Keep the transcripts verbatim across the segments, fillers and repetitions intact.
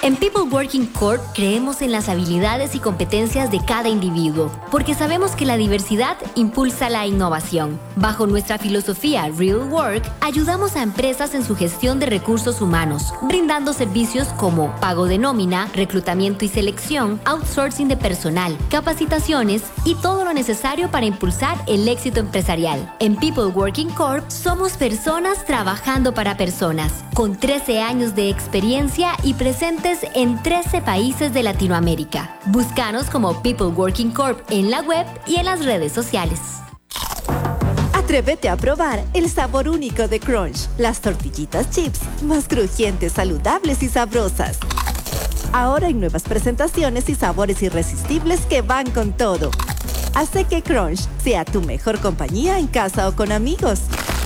En People Working Corp creemos en las habilidades y competencias de cada individuo, porque sabemos que la diversidad impulsa la innovación. Bajo nuestra filosofía Real Work, ayudamos a empresas en su gestión de recursos humanos, brindando servicios como pago de nómina, reclutamiento y selección, outsourcing de personal, capacitaciones y todo lo necesario para impulsar el éxito empresarial. En People Working Corp somos personas trabajando para personas, con trece años de experiencia y presentes en trece países de Latinoamérica. Búscanos como People Working Corp en la web y en las redes sociales. Atrévete a probar el sabor único de Crunch, las tortillitas chips más crujientes, saludables y sabrosas. Ahora hay nuevas presentaciones y sabores irresistibles que van con todo. Hace que Crunch sea tu mejor compañía en casa o con amigos.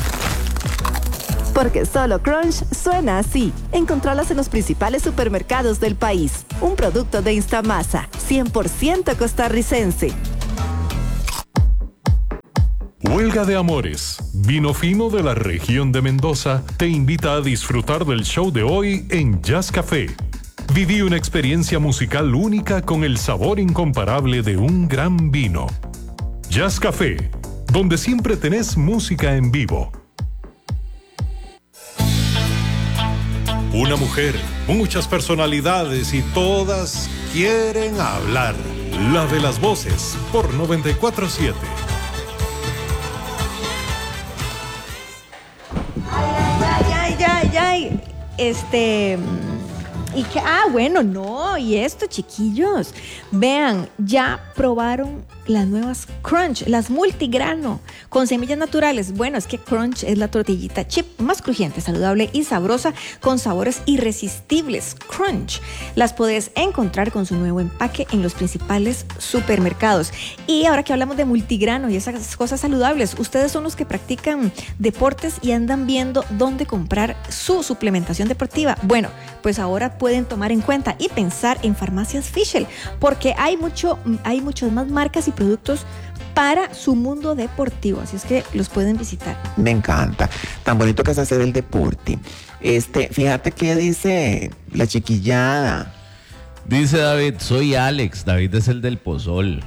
Porque solo Crunch suena así. Encontralas en los principales supermercados del país. Un producto de Instamasa, cien por ciento costarricense. Huelga de Amores, vino fino de la región de Mendoza, te invita a disfrutar del show de hoy en Jazz Café. Viví una experiencia musical única con el sabor incomparable de un gran vino. Jazz Café, donde siempre tenés música en vivo. Una mujer, muchas personalidades y todas quieren hablar. La de las voces, por noventa y cuatro siete. Ay, ay, ay, ay, ay. Este... Y que, ah, bueno, no, y esto, chiquillos, vean, ya probaron las nuevas Crunch, las multigrano, con semillas naturales. Bueno, es que Crunch es la tortillita chip más crujiente, saludable y sabrosa, con sabores irresistibles. Crunch, las podés encontrar con su nuevo empaque en los principales supermercados. Y ahora que hablamos de multigrano y esas cosas saludables, ustedes son los que practican deportes y andan viendo dónde comprar su suplementación deportiva. Bueno, pues ahora pueden tomar en cuenta y pensar en Farmacias Fischl, porque hay mucho, hay muchas más marcas y productos para su mundo deportivo, así es que los pueden visitar. Me encanta, tan bonito que es hacer el deporte. Este, fíjate qué dice la chiquillada. Dice David, soy Alex, David es el del pozol.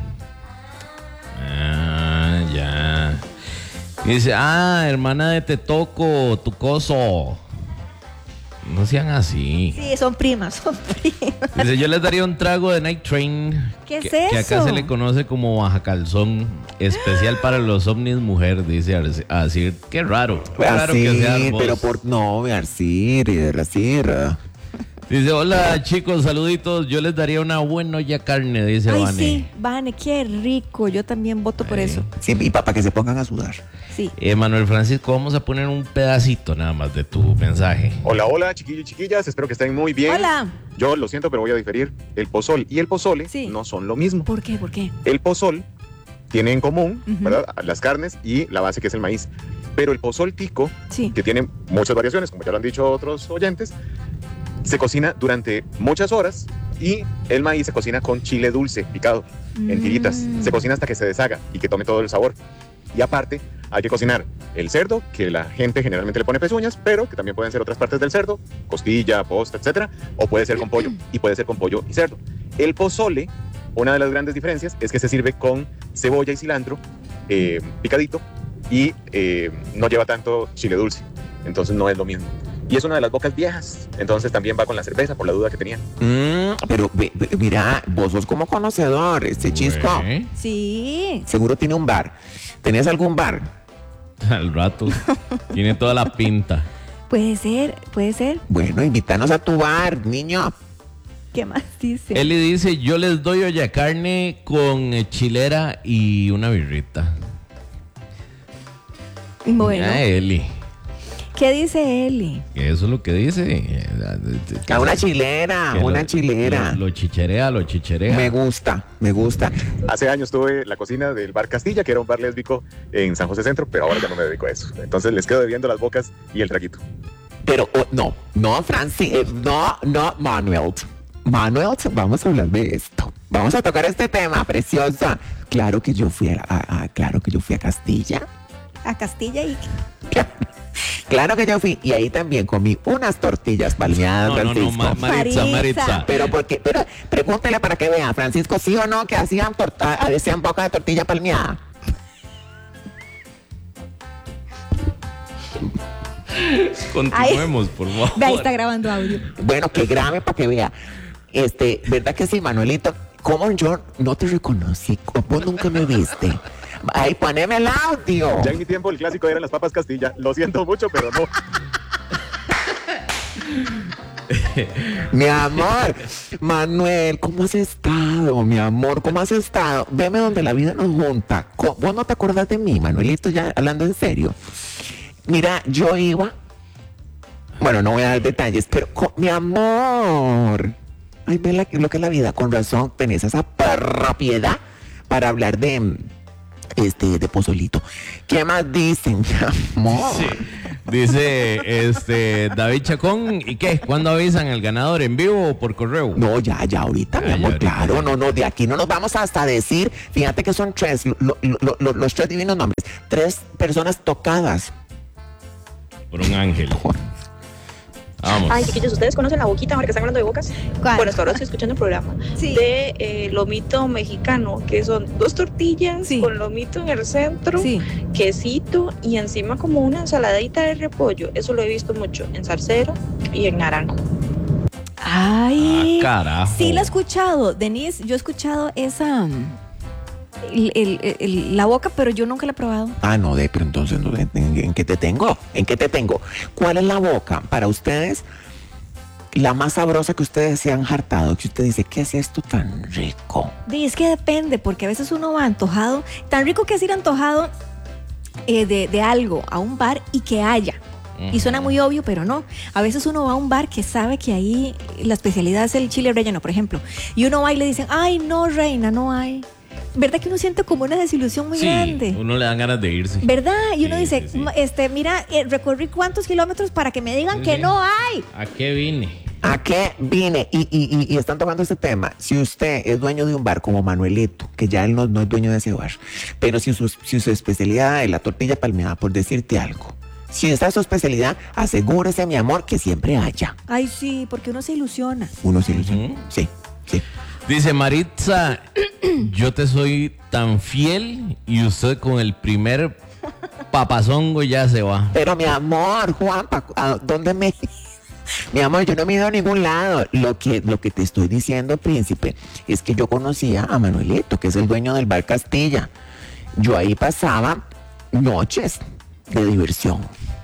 Ah, ya. Dice, ah, hermana de Tetoco, tu coso. No sean así. Sí, son primas, son primas. Dice, yo les daría un trago de Night Train. ¿Qué es que, eso? Que acá se le conoce como baja calzón, especial para los ovnis mujer, dice Arcir. Qué raro. Qué raro Así, que seas vos. pero por no, Arcir y de la sierra. Dice, hola chicos, saluditos. Yo les daría una buena olla carne, dice Ay, Vane. sí, Vane, qué rico. Yo también voto por Ay. eso. Sí, y para que se pongan a sudar. Sí. Eh, Manuel Francisco, vamos a poner un pedacito nada más de tu mensaje. Hola, hola, chiquillos y chiquillas, espero que estén muy bien. Hola. Yo lo siento, pero voy a diferir. El pozol y el pozole Sí. no son lo mismo. ¿Por qué? ¿Por qué? El pozol tiene en común, Ujú. ¿verdad?, las carnes y la base que es el maíz. Pero el pozol tico, Sí. que tiene muchas variaciones, como ya lo han dicho otros oyentes, se cocina durante muchas horas y el maíz se cocina con chile dulce picado en tiritas. Mm. Se cocina hasta que se deshaga y que tome todo el sabor. Y aparte, hay que cocinar el cerdo, que la gente generalmente le pone pezuñas, pero que también pueden ser otras partes del cerdo, costilla, posta, etcétera, o puede ser con pollo, y puede ser con pollo y cerdo. El pozole, una de las grandes diferencias es que se sirve con cebolla y cilantro eh, picadito y eh, no lleva tanto chile dulce, entonces no es lo mismo. Y es una de las bocas viejas, entonces también va con la cerveza, por la duda que tenían. Mm, pero ve, ve, mira, vos sos como conocedor, este chisco. Güey, Sí. Seguro tiene un bar. ¿Tenés algún bar? al rato. Tiene toda la pinta. Puede ser, puede ser. Bueno, invítanos a tu bar, niño. ¿Qué más dice? Eli dice, yo les doy olla carne con eh, chilera y una birrita. Bueno, Mira, Eli. ¿qué dice Eli? Eso es lo que dice. A una chilera, Que una lo- chilera. Lo, lo chicherea, lo chicherea. Me gusta, me gusta. Hace años tuve la cocina del Bar Castilla, que era un bar lésbico en San José Centro, pero ahora ya no me dedico a eso. Entonces les quedo debiendo las bocas y el traguito. Pero oh, no, no, Francis, eh, no, no, Manuel. Manuel, vamos a hablar de esto. Vamos a tocar este tema, preciosa. Claro que yo fui a, a- a- claro que yo fui a Castilla. A Castilla y... Claro que yo fui y ahí también comí unas tortillas palmeadas, No, no, no, Francisco. Ma- Maritza, Maritza. Maritza. Pero porque, pero pregúntele para que vea, Francisco, sí o no que hacían torta, hacían boca de tortilla palmeada. Continuemos, por favor. Ve, ahí está grabando audio. Bueno, que grave para que vea. Este, ¿verdad que sí, Manuelito? ¿Cómo yo no te reconocí? Vos nunca me viste. Ay, poneme el audio. Ya en mi tiempo el clásico eran las papas Castilla. Lo siento mucho, pero no. Mi amor, Manuel, ¿cómo has estado? Mi amor, ¿cómo has estado? Veme donde la vida nos junta. Co- ¿Vos no te acordás de mí, Manuelito? Ya hablando en serio. Mira, yo iba. Bueno, no voy a dar detalles, pero co- mi amor. Ay, ve la- lo que es la vida. Con razón tenés esa propiedad para hablar de este de pozolito. ¿Qué más dicen, mi amor? Sí. Dice este David Chacón, ¿y qué? ¿Cuándo avisan el ganador? ¿En vivo o por correo? No, ya, ya ahorita, mi Ah, ya amor, ahorita. claro, no, no, de aquí no nos vamos hasta decir, fíjate que son tres, lo- lo- lo- lo- los tres divinos nombres, tres personas tocadas. Por un ángel. Vamos. Ay, chiquillos, ¿ustedes conocen la boquita ahora que están hablando de bocas? ¿Cuál? Bueno, hasta ahora estoy escuchando el programa Sí. de eh, lomito mexicano, que son dos tortillas Sí. con lomito en el centro, Sí. quesito y encima como una ensaladita de repollo. Eso lo he visto mucho en salsero y en naranjo. Ay. Ah, carajo. Sí, la he escuchado. Denise, yo he escuchado esa. mm, el- el- el- la boca, pero yo nunca la he probado. Ah, no, de, pero entonces, no, ¿en, en- en qué te tengo? ¿En qué te tengo? ¿Cuál es la boca para ustedes? La más sabrosa que ustedes se han hartado, que usted dice, ¿qué es esto tan rico? Y es que depende, porque a veces uno va antojado. Tan rico que es ir antojado eh, de, de algo a un bar y que haya. Y suena muy obvio, pero no. A veces uno va a un bar que sabe que ahí la especialidad es el chile relleno, por ejemplo. Y uno va y le dicen, ay, no, reina, no hay. ¿Verdad que uno siente como una desilusión muy Sí, grande? uno le dan ganas de irse. ¿Verdad? Y uno Sí, dice, sí, sí. "Ma- este, mira, eh, recorrí cuántos kilómetros para que me digan Sí, que sí. no hay. ¿A qué vine? ¿A qué vine? Y, y, y, y están tocando este tema. Si usted es dueño de un bar como Manuelito, que ya él no, no es dueño de ese bar, pero si su, si su especialidad es la tortilla palmeada, por decirte algo, si esa es su especialidad, asegúrese, mi amor, que siempre haya. Ay, sí, porque uno se ilusiona. Uno se ilusiona. Ujú. Sí, sí. Dice Maritza, yo te soy tan fiel y usted con el primer papazongo ya se va. Pero mi amor, Juanpa, ¿a dónde me...? Mi amor, yo no me he ido a ningún lado. Lo que, lo que te estoy diciendo, príncipe, es que yo conocía a Manuelito, que es el dueño del bar Castilla. Yo ahí pasaba noches de diversión.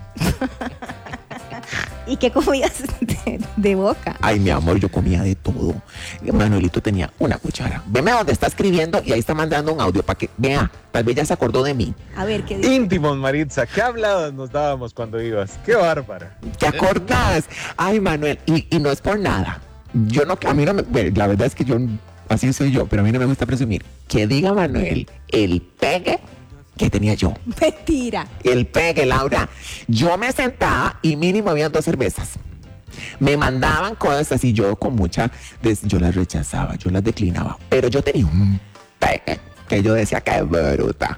¿Y qué comías de, de boca? Ay, mi amor, yo comía de todo. Manuelito tenía una cuchara. Veme dónde está escribiendo y ahí está mandando un audio para que vea. Tal vez ya se acordó de mí. A ver, ¿qué dice? Íntimos, Maritza, qué habladas nos dábamos cuando ibas. Qué bárbara. ¿Te acordás? Ay, Manuel, y, y no es por nada. Yo no, a mí no me, bueno, la verdad es que yo, así soy yo, pero a mí no me gusta presumir. Que diga Manuel, el pegue que tenía yo. Mentira. El pegue, Laura. Yo me sentaba y mínimo había dos cervezas. Me mandaban cosas así, yo con mucha, des- yo las rechazaba, yo las declinaba. Pero yo tenía un pegue que yo decía que es bruta.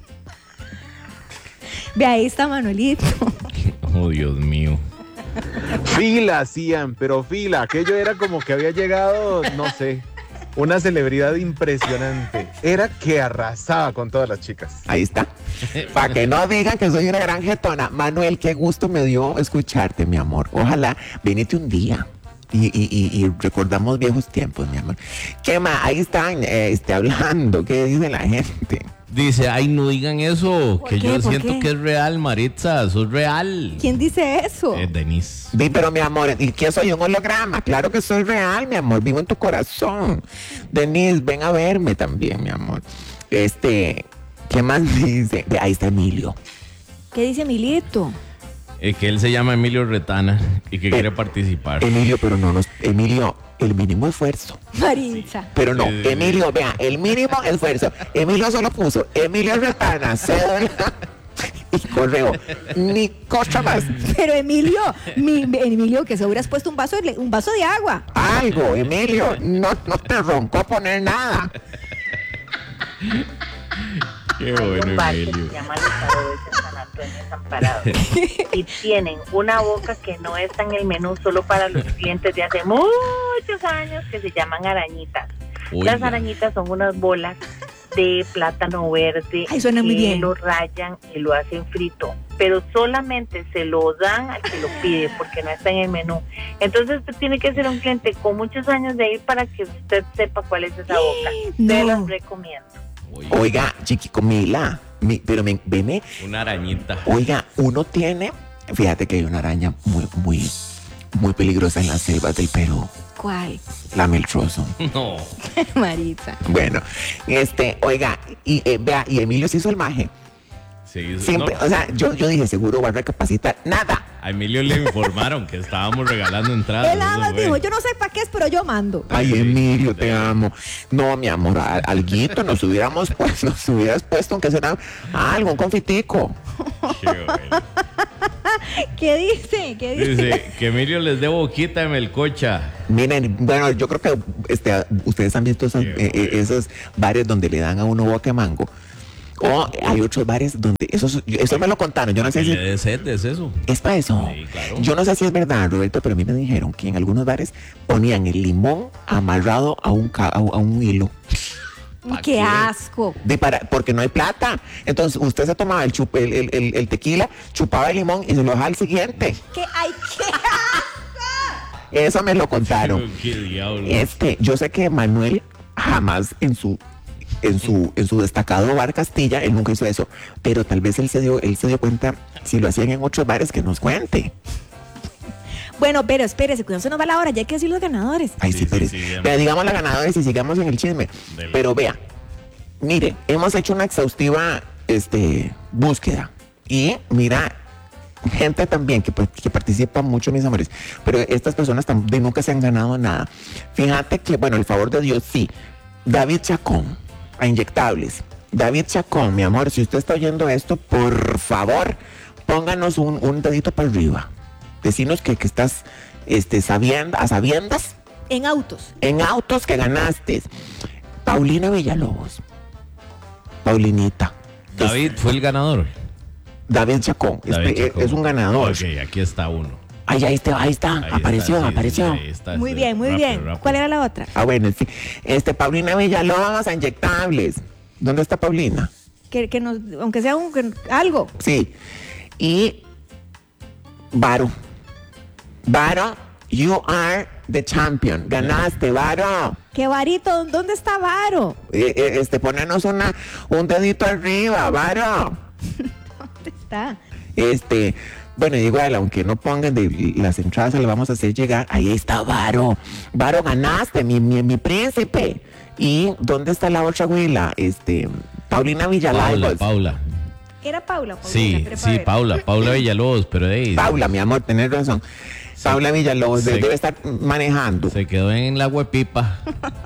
Ve, ahí está Manuelito. Oh, Dios mío. Fila hacían, pero fila. Aquello era como que había llegado, no sé, una celebridad impresionante. Era que arrasaba con todas las chicas. Ahí está. Para que no digan que soy una gran jetona. Manuel, qué gusto me dio escucharte, mi amor. Ojalá venite un día. Y, y, y, y recordamos viejos tiempos, mi amor. ¿Qué más? Ahí están eh, este, hablando. ¿Qué dice la gente? Dice, ay, no digan eso, ¿Por que qué? yo ¿Por siento qué? que es real, Maritza, sos real. ¿Quién dice eso? Eh, Denise. Sí, pero mi amor, ¿y qué soy un holograma? Claro que soy real, mi amor. Vivo en tu corazón. Denise, ven a verme también, mi amor. Este, ¿qué más dice? Ve, ahí está Emilio. ¿Qué dice Emilito? Eh, que él se llama Emilio Retana y que Eh, quiere participar. Emilio, pero no nos... Emilio, el mínimo esfuerzo. Maritza. Pero no, Sí, sí, sí. Emilio, vea, el mínimo esfuerzo. Emilio solo puso Emilio Retana, cédula y correo. Ni cosa más. Pero Emilio, mi, Emilio, que se hubieras puesto un vaso, de, un vaso de agua. Algo, Emilio, no, no te roncó poner nada. Qué bueno, Un bar que Emilio. se llama El Estado de Santa trabajando en Desamparados y tienen una boca que no está en el menú solo para los clientes de hace muchos años, que se llaman arañitas. Oiga. Las arañitas son unas bolas de plátano verde. Ay, suena muy que bien. lo rayan y lo hacen frito, pero solamente se lo dan al que lo pide porque no está en el menú. Entonces usted tiene que ser un cliente con muchos años de ir para que usted sepa cuál es esa boca. No. Se las recomiendo. Oiga, Oiga, chiquicomila, mi, pero me, veme, una arañita. oiga, uno tiene, fíjate que hay una araña muy, muy, muy peligrosa en las selvas del Perú, ¿Cuál? la Meltroso. No. Maritza. Bueno, este, oiga, y eh, vea, y Emilio se hizo el maje. Sí, Siempre, no. o sea, yo, yo dije, seguro va a recapacitar. Nada. A Emilio le informaron que estábamos regalando entradas. Él nada eso más fue. dijo, yo no sé para qué es, pero yo mando. Ay, Emilio, te amo. No, mi amor, al- alguito nos hubiéramos puesto, nos hubieras puesto, aunque sea algo, un confitico. Qué bueno. ¿Qué dice? ¿Qué dice? Dice que Emilio les dé boquita de melcocha. Miren, bueno, yo creo que este, ustedes han visto esos, Qué eh, eh, bueno. esos bares donde le dan a uno boca de mango. O hay otros bares donde, eso, eso me lo contaron, yo no sé Y si... le dé sed, es eso. Es para eso. Sí, claro. Yo no sé si es verdad, Roberto, pero a mí me dijeron que en algunos bares ponían el limón amarrado a un, ca- a, un- a un hilo. ¿Pa' ¡Qué qué? asco! De para, porque no hay plata. Entonces usted se tomaba el, chup- el, el- el- el tequila, chupaba el limón y se lo dejaba al siguiente. ¿Qué? ¡Ay, qué! Eso me lo contaron. Qué diablo. Este, yo sé que Manuel jamás en su en su en su destacado bar Castilla, él nunca hizo eso, pero tal vez él se dio él se dio cuenta si lo hacían en otros bares que nos cuente. Bueno, pero espérese, cuidado, se nos va la hora, ya hay que decir los ganadores. Ay, Sí, sí, sí, pero, sí, ya. pero digamos la ganadora y sigamos en el chisme. Dele. Pero vea, mire, hemos hecho una exhaustiva este, búsqueda. Y mira, gente también que, pues, que participa mucho, mis amores. Pero estas personas tam- de nunca se han ganado nada. Fíjate que, bueno, el favor de Dios, sí. David Chacón, a inyectables. David Chacón, mi amor, si usted está oyendo esto, por favor, pónganos un, un dedito para arriba. Decinos que, que estás este, sabiendo, a sabiendas En autos. en autos que ganaste. Paulina Villalobos. Paulinita. David fue el ganador. David Chacón. David Este, Chacón. es un ganador. Ok, aquí está uno. Ay, ahí está, ahí está. Ahí apareció, está, sí, apareció. sí, ahí está, Muy sí. bien, muy Rápido, bien. rápido. ¿Cuál era la otra? Ah, bueno, sí. Este, Paulina Villalobos a inyectables. ¿Dónde está Paulina? Que, que nos, aunque sea un, que- algo. Sí. Y Varo. Varo, you are the champion. Ganaste, Varo. ¿Qué varito? ¿Dónde está Varo? Eh, eh, Este, ponernos una, un dedito arriba, Varo. ¿Dónde está? Este, bueno, igual, aunque no pongan de las entradas, se las vamos a hacer llegar. Ahí está Varo. Varo, ganaste, mi, mi, mi príncipe. ¿Y dónde está la otra güila? Este, Paulina Paula, Villalobos. Paula. ¿Era Paula? Paulina? Sí, Pero, sí, a ver. Paula. Paula Villalobos, pero de ahí Paula, mi amor, tenés razón. Paula Villalobos Sí. debe estar manejando. se quedó en la huepipa.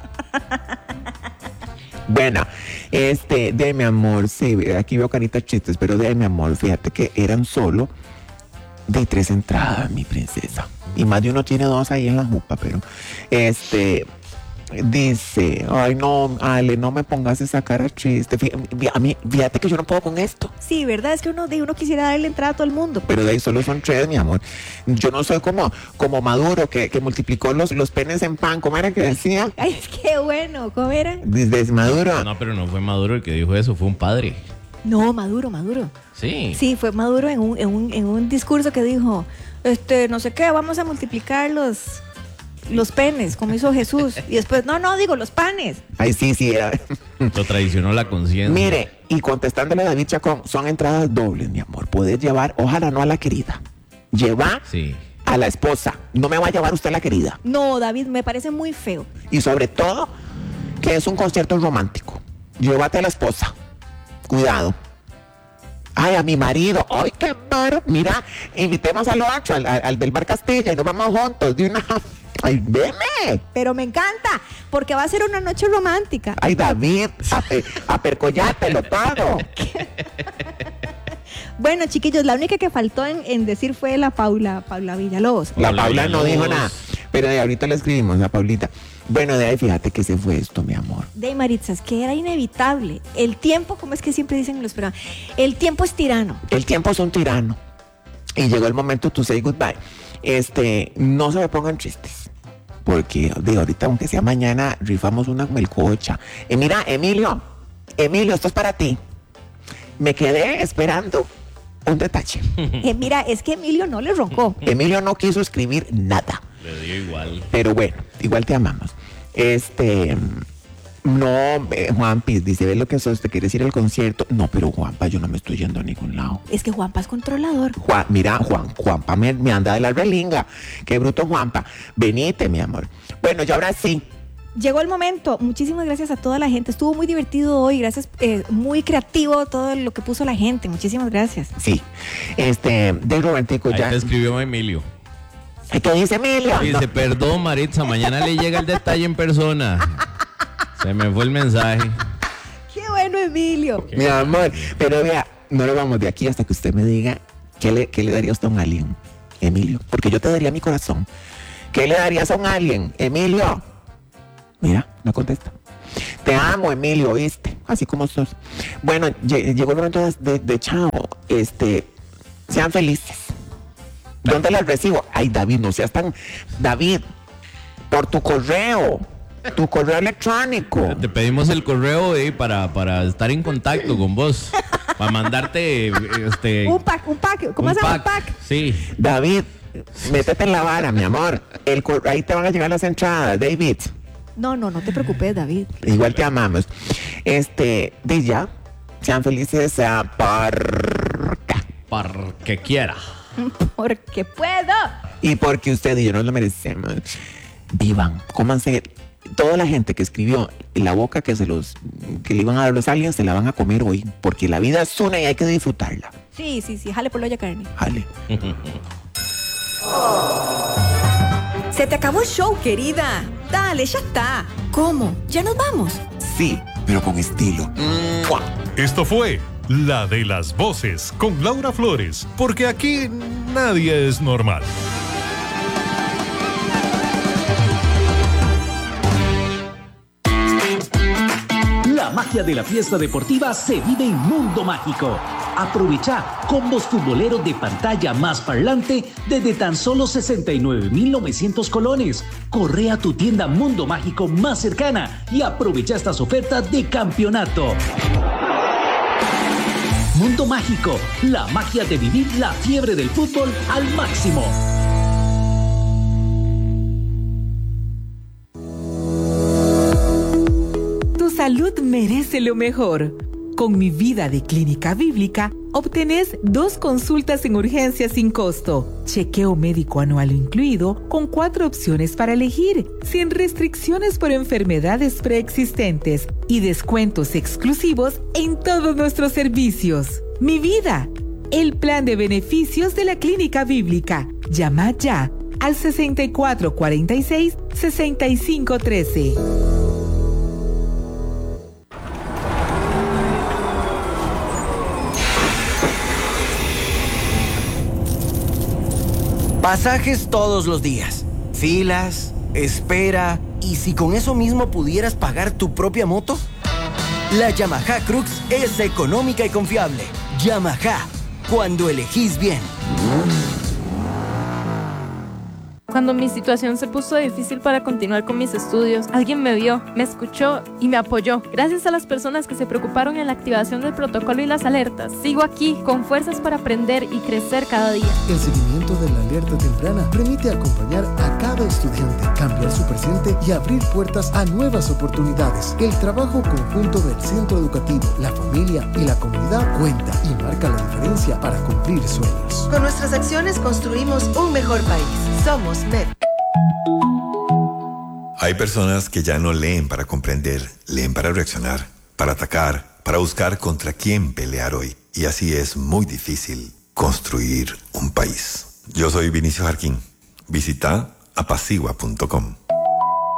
Bueno, este, de mi amor, sí, aquí veo caritas chistes, pero de mi amor, fíjate que eran solo de tres entradas, mi princesa. Y más de uno tiene dos ahí en la jupa, pero este dice, ay no, Ale, no me pongas esa cara triste. Fí- fí- a mí, fíjate que yo no puedo con esto. Sí, ¿verdad? Es que uno, de uno quisiera darle entrada a todo el mundo. Pero de ahí solo son tres, mi amor. Yo no soy como, como Maduro, que, que multiplicó los, los penes en pan. ¿Cómo era que decía? Ay, es que bueno, ¿cómo era? Desde Maduro. No, pero no fue Maduro el que dijo eso, fue un padre. No, Maduro, Maduro. Sí. Sí, fue Maduro en un, en un, en un discurso que dijo, este, no sé qué, vamos a multiplicar los, los penes, como hizo Jesús. Y después, no, no, digo, los panes. Ay, sí, sí, era. Lo traicionó la conciencia. Mire, y contestándole a David Chacón, son entradas dobles, mi amor. Puedes llevar, ojalá no a la querida. Lleva Sí. a la esposa. No me va a llevar usted a la querida. No, David, me parece muy feo. Y sobre todo, que es un concierto romántico. Llévate a la esposa. Cuidado. Ay, a mi marido. Ay, qué bar. Mira, invitemos al otro, al, al- al del Bar Castilla, y nos vamos juntos de una. Ay, veme. Pero me encanta, porque va a ser una noche romántica. Ay, David, ape- apercollátelo todo. Bueno, chiquillos, la única que faltó en, en decir fue la Paula, Paula Villalobos. La Paula Paula no dijo Villalobos. nada. Pero de ahorita le escribimos a Paulita. Bueno, de ahí fíjate que se fue esto, mi amor. De Maritza, es que era inevitable. El tiempo, como es que siempre dicen en los programas, el tiempo es tirano. El tiempo es un tirano. Y llegó el momento to say goodbye. Este, no se me pongan tristes. Porque de ahorita, aunque sea mañana, rifamos una melcocha. Y mira, Emilio, Emilio, esto es para ti. Me quedé esperando un detalle. Eh, mira, es que Emilio no le roncó. Emilio no quiso escribir nada. Le dio igual. Pero bueno, igual te amamos. Este, no, eh, Juanpi, dice, ¿ves lo que sos? ¿Te quieres ir al concierto? No, pero Juanpa, yo no me estoy yendo a ningún lado. Es que Juanpa es controlador. Juan, mira, Juan, Juanpa me, me anda de la relinga. Qué bruto, Juanpa. Venite, mi amor. Bueno, yo ahora sí. Llegó el momento. Muchísimas gracias a toda la gente. Estuvo muy divertido hoy. Gracias, eh, muy creativo todo lo que puso la gente. Muchísimas gracias. Sí. Este, de Robertico Ahí ya. te escribió Emilio. ¿Qué dice Emilio? Dice, perdón, Maritza, mañana le llega el detalle en persona. Se me fue el mensaje. Qué bueno, Emilio. Mi amor, pero vea, no lo vamos de aquí hasta que usted me diga qué le, qué le daría usted a un alien, Emilio. Porque yo te daría mi corazón. ¿Qué le darías a un alien, Emilio? Mira, no contesta. Te amo, Emilio, ¿oíste? Así como sos. Bueno, llegó el momento de, de, de chao. Este, sean felices. ¿Dónde las recibo? Ay, David, no seas tan... David, por tu correo. Tu correo electrónico. Te pedimos el correo eh, para, para estar en contacto con vos. Para mandarte este, un pack, un pack. ¿Cómo se llama un pack? Sí. David, métete en la vara, mi amor. El cor- ahí te van a llegar las entradas, David. No, no, no te preocupes, David. Igual te amamos. Este, de ya, sean felices, sea por... Porque quiera. Porque puedo. Y porque usted y yo nos lo merecemos. Vivan, cómanse. Toda la gente que escribió en la boca que se los que le iban a dar los aliens se la van a comer hoy, porque la vida es una y hay que disfrutarla. Sí, sí, sí, jale por la olla, carne. Jale. Se te acabó el show, querida. Dale, ya está. ¿Cómo? ¿Ya nos vamos? Sí, pero con estilo. ¡Mua! Esto fue La de las Voces con Laura Flores, porque aquí nadie es normal. La magia de la fiesta deportiva se vive en Mundo Mágico. Aprovecha combos futboleros de pantalla más parlante desde tan solo sesenta y nueve mil novecientos colones. Corre a tu tienda Mundo Mágico más cercana y aprovecha estas ofertas de campeonato. Mundo Mágico, la magia de vivir la fiebre del fútbol al máximo. Tu salud merece lo mejor. Con Mi Vida de Clínica Bíblica, obtenés dos consultas en urgencia sin costo, chequeo médico anual incluido, con cuatro opciones para elegir, sin restricciones por enfermedades preexistentes y descuentos exclusivos en todos nuestros servicios. Mi Vida, el plan de beneficios de la Clínica Bíblica. Llama ya al sesenta y cuatro cuarenta y seis, sesenta y cinco trece. Pasajes todos los días, filas, espera, ¿y si con eso mismo pudieras pagar tu propia moto? La Yamaha Crux es económica y confiable. Yamaha, cuando elegís bien. Cuando mi situación se puso difícil para continuar con mis estudios, alguien me vio, me escuchó y me apoyó. Gracias a las personas que se preocuparon en la activación del protocolo y las alertas, sigo aquí con fuerzas para aprender y crecer cada día. El seguimiento de la alerta temprana permite acompañar a cada estudiante, cambiar su presente y abrir puertas a nuevas oportunidades. El trabajo conjunto del centro educativo, la familia y la comunidad cuenta y marca la diferencia para cumplir sueños. Con nuestras acciones construimos un mejor país. Somos M E P. Hay personas que ya no leen para comprender, leen para reaccionar, para atacar, para buscar contra quién pelear hoy. Y así es muy difícil construir un país. Yo soy Vinicio Jarquín. Visita apacigua punto com.